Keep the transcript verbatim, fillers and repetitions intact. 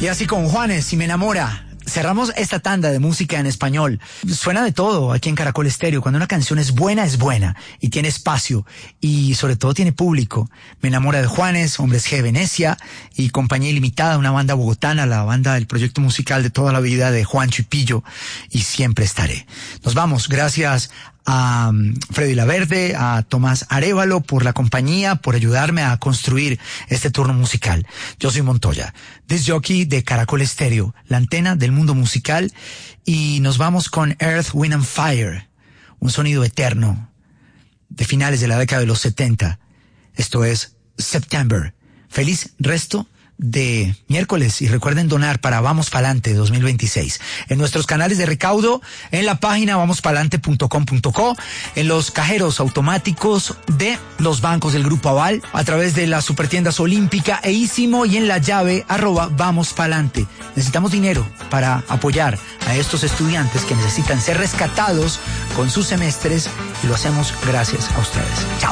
Y así con Juanes y Me Enamora. Cerramos esta tanda de música en español. Suena de todo aquí en Caracol Estéreo. Cuando una canción es buena, es buena. Y tiene espacio. Y sobre todo tiene público. Me Enamora de Juanes, Hombres G, Venecia. Y Compañía Ilimitada, una banda bogotana. La banda del proyecto musical de toda la vida de Juancho y Pillo. Y Siempre Estaré. Nos vamos. Gracias a Freddy Laverde, a Tomás Arévalo por la compañía, por ayudarme a construir este turno musical. Yo soy Montoya, disc jockey de Caracol Estéreo, la antena del mundo musical, y nos vamos con Earth, Wind and Fire, un sonido eterno de finales de la década de los setenta. Esto es September. Feliz resto de miércoles y recuerden donar para Vamos Palante dos mil veintiséis en nuestros canales de recaudo, en la página vamos palante punto com punto co, en los cajeros automáticos de los bancos del Grupo Aval, a través de las supertiendas Olímpica e Ísimo, y en la llave arroba Vamos Palante. Necesitamos dinero para apoyar a estos estudiantes que necesitan ser rescatados con sus semestres, y lo hacemos gracias a ustedes. Chao.